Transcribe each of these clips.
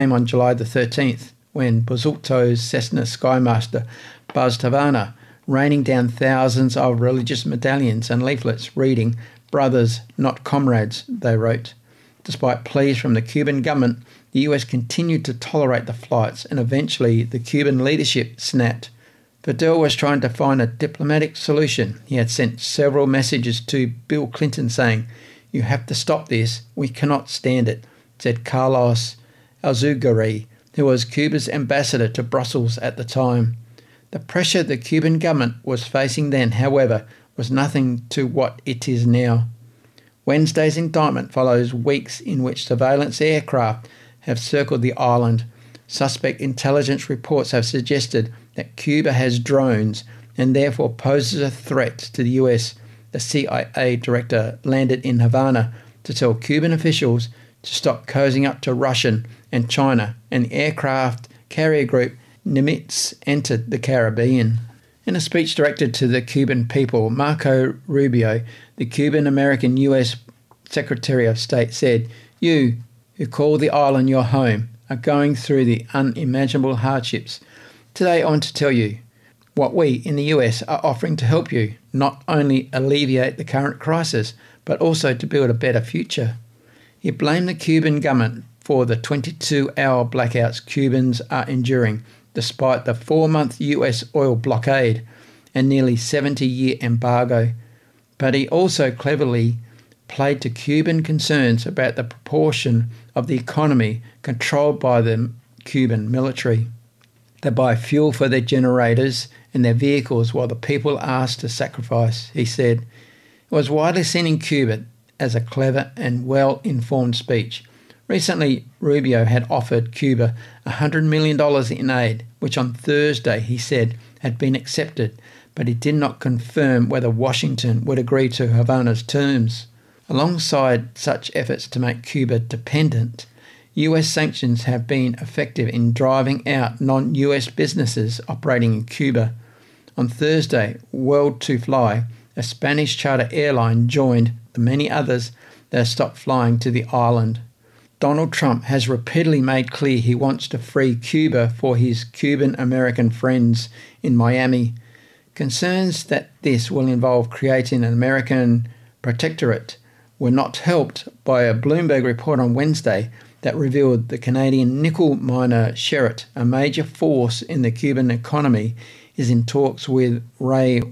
came on July the 13th when Bozulto's Cessna Skymaster buzzed Havana, raining down thousands of religious medallions and leaflets reading, "Brothers, not comrades," they wrote. Despite pleas from the Cuban government, the US continued to tolerate the flights, and eventually the Cuban leadership snapped. Fidel was trying to find a diplomatic solution. He had sent several messages to Bill Clinton saying, "You have to stop this. We cannot stand it," said Carlos Alzugari, who was Cuba's ambassador to Brussels at the time. The pressure the Cuban government was facing then, however, was nothing to what it is now. Wednesday's indictment follows weeks in which surveillance aircraft have circled the island. Suspect intelligence reports have suggested that Cuba has drones and therefore poses a threat to the US. The CIA director landed in Havana to tell Cuban officials to stop cozying up to Russian and China, and the aircraft carrier group Nimitz entered the Caribbean. In a speech directed to the Cuban people, Marco Rubio, the Cuban-American US Secretary of State, said, "You, who call the island your home, are going through the unimaginable hardships. Today I want to tell you what we in the US are offering to help you, not only alleviate the current crisis, but also to build a better future." He blamed the Cuban government for the 22-hour blackouts Cubans are enduring, despite the 4-month US oil blockade and nearly 70-year embargo. But he also cleverly played to Cuban concerns about the proportion of the economy controlled by the Cuban military. They buy fuel for their generators and their vehicles while the people are asked to sacrifice, he said. It was widely seen in Cuba as a clever and well-informed speech. Recently, Rubio had offered Cuba $100 million in aid, which on Thursday he said had been accepted, but he did not confirm whether Washington would agree to Havana's terms. Alongside such efforts to make Cuba dependent, US sanctions have been effective in driving out non-US businesses operating in Cuba. On Thursday, World2Fly, a Spanish charter airline, joined the many others that have stopped flying to the island. Donald Trump has repeatedly made clear he wants to free Cuba for his Cuban-American friends in Miami. Concerns that this will involve creating an American protectorate were not helped by a Bloomberg report on Wednesday that revealed the Canadian nickel miner Sherritt, a major force in the Cuban economy, is in talks with Ray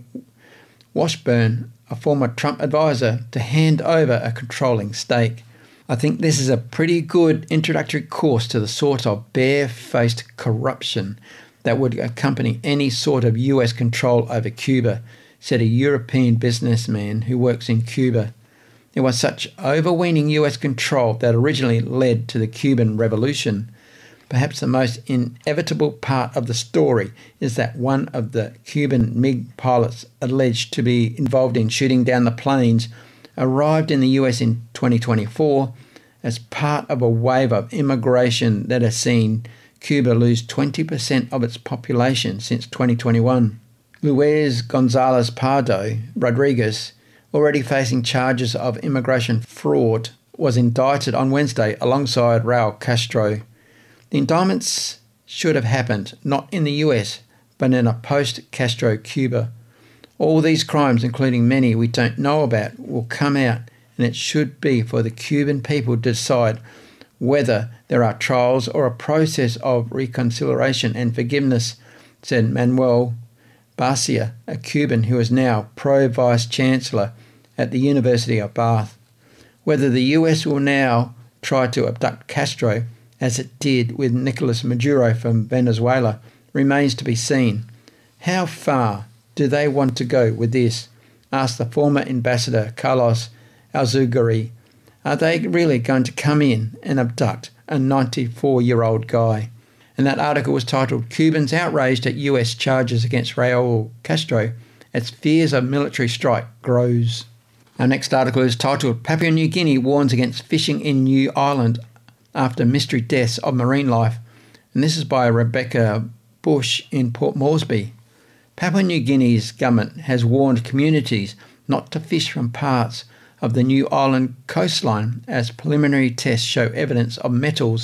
Washburn, a former Trump advisor, to hand over a controlling stake. I think this is a pretty good introductory course to the sort of bare-faced corruption that would accompany any sort of US control over Cuba, said a European businessman who works in Cuba. There was such overweening US control that originally led to the Cuban Revolution. Perhaps the most inevitable part of the story is that one of the Cuban MiG pilots alleged to be involved in shooting down the planes arrived in the US in 2024 as part of a wave of immigration that has seen Cuba lose 20% of its population since 2021. Luis Gonzalez Pardo Rodriguez, already facing charges of immigration fraud, was indicted on Wednesday alongside Raul Castro. The indictments should have happened not in the US, but in a post-Castro Cuba. All these crimes, including many we don't know about, will come out, and it should be for the Cuban people to decide whether there are trials or a process of reconciliation and forgiveness, said Manuel Barcia, a Cuban who is now Pro-Vice-Chancellor at the University of Bath. Whether the US will now try to abduct Castro, as it did with Nicolas Maduro from Venezuela, remains to be seen. How far do they want to go with this? Asked the former ambassador Carlos Alzugari. Are they really going to come in and abduct a 94-year-old guy? And that article was titled "Cubans Outraged at US Charges Against Raul Castro as Fears of Military Strike Grows." Our next article is titled "Papua New Guinea Warns Against Fishing in New Ireland After Mystery Deaths of Marine Life." And this is by Rebecca Bush in Port Moresby. Papua New Guinea's government has warned communities not to fish from parts of the New Ireland coastline as preliminary tests show evidence of metals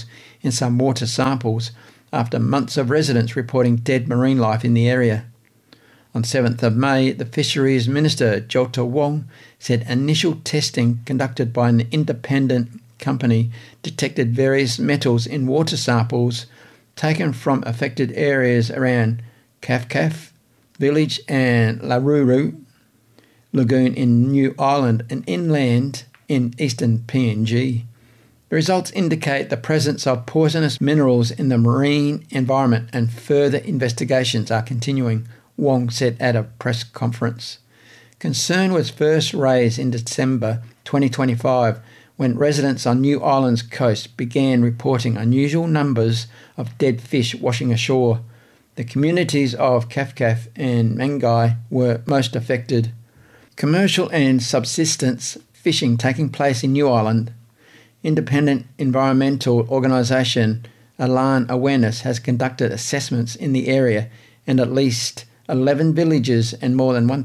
in some water samples after months of residents reporting dead marine life in the area. On 7th of May, the Fisheries Minister, Jota Wong, said initial testing conducted by an independent company detected various metals in water samples taken from affected areas around Kaf Kaf village and Laruru Lagoon in New Ireland and inland in eastern PNG. The results indicate the presence of poisonous minerals in the marine environment and further investigations are continuing, Wong said at a press conference. Concern was first raised in December 2025 when residents on New Ireland's coast began reporting unusual numbers of dead fish washing ashore. The communities of Kaf Kaf and Mangai were most affected. Commercial and subsistence fishing taking place in New Ireland. Independent environmental organisation Alarm Awareness has conducted assessments in the area, and at least 11 villages and more than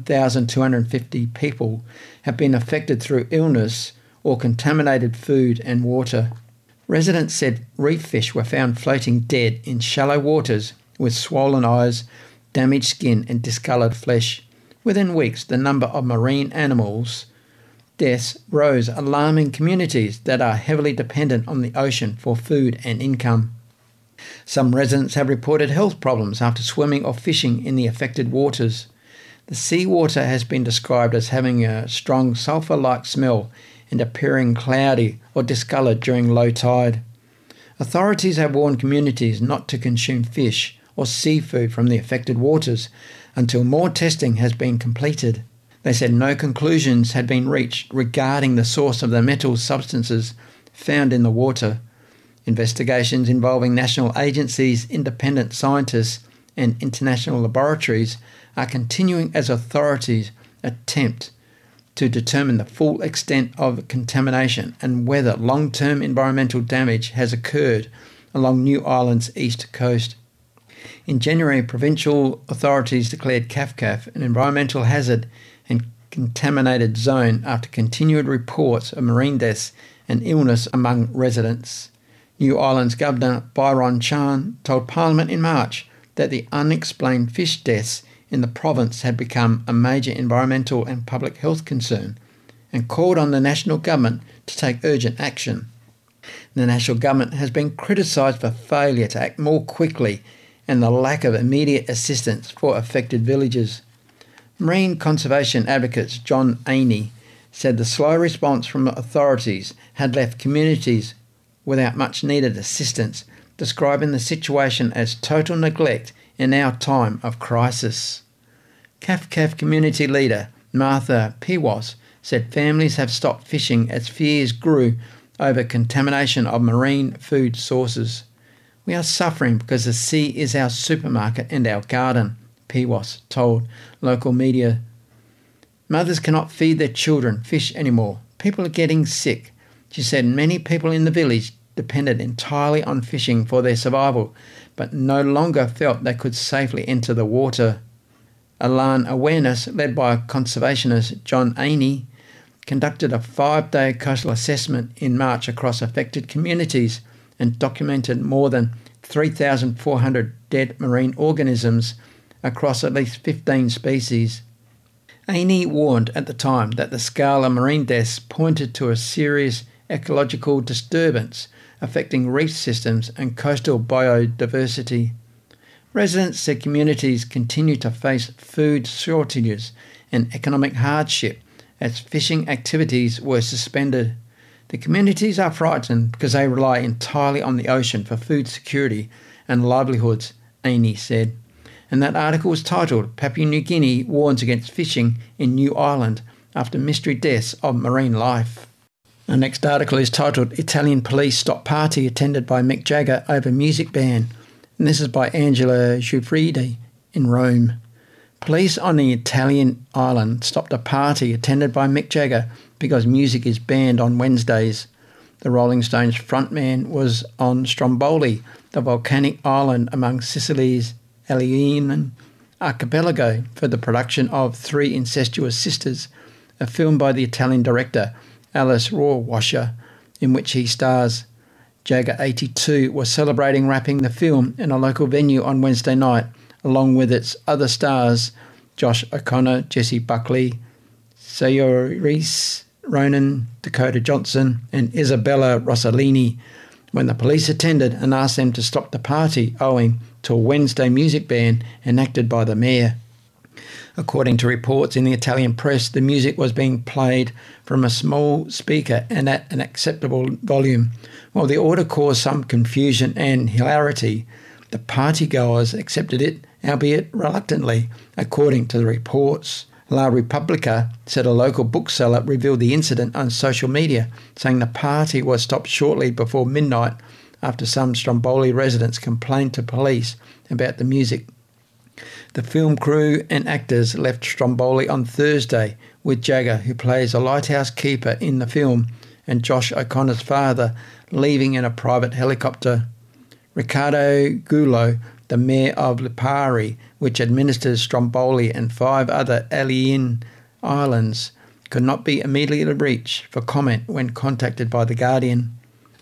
1,250 people have been affected through illness or contaminated food and water. Residents said reef fish were found floating dead in shallow waters with swollen eyes, damaged skin and discoloured flesh. Within weeks, the number of marine animals deaths rose, alarming communities that are heavily dependent on the ocean for food and income. Some residents have reported health problems after swimming or fishing in the affected waters. The seawater has been described as having a strong sulphur-like smell and appearing cloudy or discoloured during low tide. Authorities have warned communities not to consume fish or seafood from the affected waters until more testing has been completed. They said no conclusions had been reached regarding the source of the metal substances found in the water. Investigations involving national agencies, independent scientists and international laboratories are continuing as authorities attempt to determine the full extent of contamination and whether long-term environmental damage has occurred along New Ireland's east coast. In January, provincial authorities declared Kaf Kaf an environmental hazard and contaminated zone after continued reports of marine deaths and illness among residents. New Ireland's Governor Byron Chan told Parliament in March that the unexplained fish deaths in the province had become a major environmental and public health concern and called on the national government to take urgent action. The national government has been criticised for failure to act more quickly and the lack of immediate assistance for affected villages. Marine conservation advocates John Aney said the slow response from authorities had left communities without much needed assistance, describing the situation as total neglect in our time of crisis. Kaf Kaf community leader Martha Piwas said families have stopped fishing as fears grew over contamination of marine food sources. We are suffering because the sea is our supermarket and our garden, Piwas told local media. Mothers cannot feed their children fish anymore. People are getting sick. She said many people in the village depended entirely on fishing for their survival, but no longer felt they could safely enter the water. Alarm Awareness, led by conservationist John Aney, conducted a 5-day coastal assessment in March across affected communities and documented more than 3,400 dead marine organisms across at least 15 species. Aney warned at the time that the scale of marine deaths pointed to a serious ecological disturbance affecting reef systems and coastal biodiversity. Residents said communities continue to face food shortages and economic hardship as fishing activities were suspended. The communities are frightened because they rely entirely on the ocean for food security and livelihoods, Aney said. And that article was titled Papua New Guinea Warns Against Fishing in New Ireland After Mystery Deaths of Marine Life. The next article is titled Italian Police Stop Party Attended by Mick Jagger Over Music Ban. And this is by Angela Giuffridi in Rome. Police on the Italian island stopped a party attended by Mick Jagger because music is banned on Wednesdays. The Rolling Stones frontman was on Stromboli, the volcanic island among Sicily's Aeolian archipelago, for the production of Three Incestuous Sisters, a film by the Italian director Alice Rohrwacher, in which he stars. Jagger, 82, was celebrating wrapping the film in a local venue on Wednesday night, along with its other stars, Josh O'Connor, Jessie Buckley, Saoirse Ronan, Dakota Johnson and Isabella Rossellini, when the police attended and asked them to stop the party owing to a Wednesday music ban enacted by the mayor. According to reports in the Italian press, the music was being played from a small speaker and at an acceptable volume. While the order caused some confusion and hilarity, the partygoers accepted it, albeit reluctantly, according to the reports. La Repubblica said a local bookseller revealed the incident on social media, saying the party was stopped shortly before midnight after some Stromboli residents complained to police about the music. The film crew and actors left Stromboli on Thursday, with Jagger, who plays a lighthouse keeper in the film, and Josh O'Connor's father leaving in a private helicopter. Riccardo Gullo, the mayor of Lipari, which administers Stromboli and 5 other Aeolian islands, could not be immediately reached for comment when contacted by The Guardian.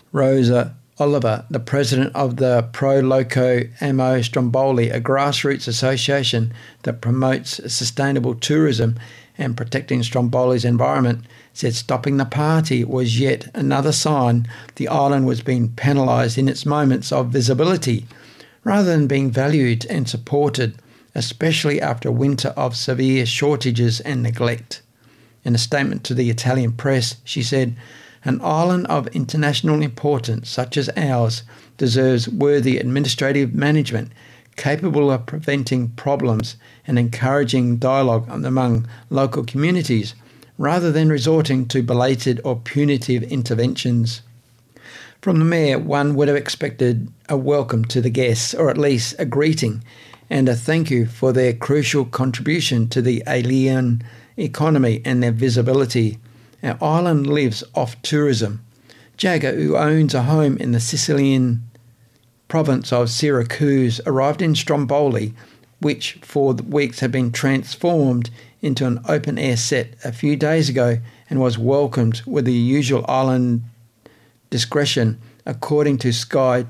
Rosa Oliver, the president of the Pro Loco Amo Stromboli, a grassroots association that promotes sustainable tourism and protecting Stromboli's environment, said stopping the party was yet another sign the island was being penalised in its moments of visibility, rather than being valued and supported, especially after a winter of severe shortages and neglect. In a statement to the Italian press, she said, "An island of international importance such as ours deserves worthy administrative management capable of preventing problems and encouraging dialogue among local communities, rather than resorting to belated or punitive interventions." From the mayor, one would have expected a welcome to the guests, or at least a greeting, and a thank you for their crucial contribution to the Aeolian economy and their visibility. Our island lives off tourism. Jagger, who owns a home in the Sicilian province of Syracuse, arrived in Stromboli, which for weeks had been transformed into an open-air set a few days ago, and was welcomed with the usual island discretion, according to Sky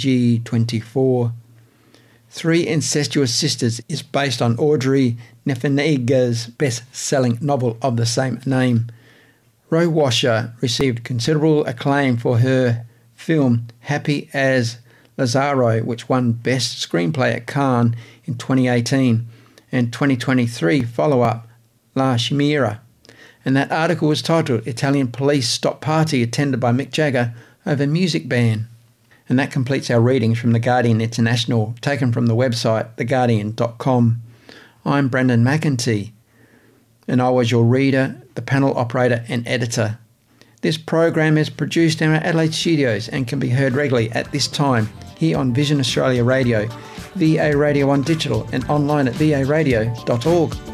TG24. Three Incestuous Sisters is based on Audrey Niffenegger's best-selling novel of the same name. Roe Washer received considerable acclaim for her film Happy as Lazzaro, which won Best Screenplay at Cannes in 2018, and 2023 follow-up La Chimera. And that article was titled "Italian Police Stop Party Attended by Mick Jagger Over Music Ban." And that completes our readings from The Guardian International, taken from the website theguardian.com. I'm Brendan McEntee, and I was your reader, the panel operator and editor. This program is produced in our Adelaide studios and can be heard regularly at this time here on Vision Australia Radio, VA Radio on Digital, and online at varadio.org.